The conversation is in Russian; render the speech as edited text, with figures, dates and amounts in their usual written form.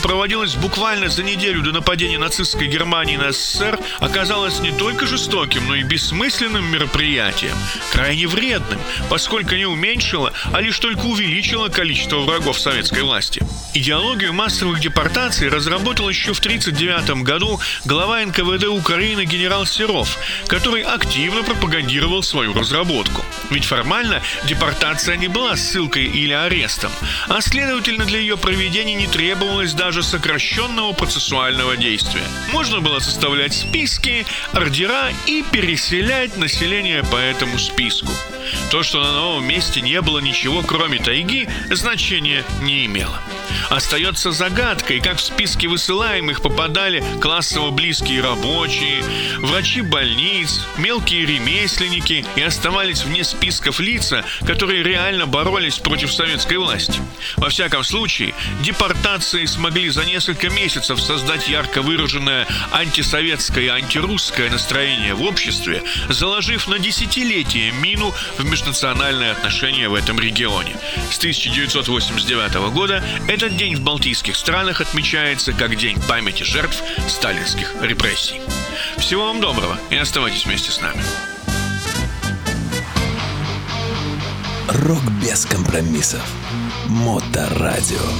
проводилось буквально за неделю до нападения нацистской Германии на СССР, оказалось не только жестоким, но и бессмысленным мероприятием, крайне вредным, поскольку не уменьшило, а лишь только увеличило количество врагов советской власти. Идеологию массовых депортаций разработал еще в 1939 году глава НКВД Украины генерал Серов, который активно пропагандировал свою разработку. Ведь формально депортация не была ссылкой или арестом, а следовательно для ее проведения не требовалось даже сокращенного процессуального действия. Можно было составлять списки, ордера и переселять население по этому списку. То, что на новом месте не было ничего, кроме тайги, значения не имело. Остается загадкой, как в списке высылаемых попадали классово близкие рабочие, врачи больниц, мелкие ремесленники и оставались вне списков лица, которые реально боролись против советской власти. Во всяком случае, депортации смогли за несколько месяцев создать ярко выраженное антисоветское и антирусское настроение в обществе, заложив на десятилетия мину в межнациональные отношения в этом регионе. С 1989 года этот день в балтийских странах отмечается как День памяти жертв сталинских репрессий. Всего вам доброго и оставайтесь вместе с нами. Рок без компромиссов. Моторадио.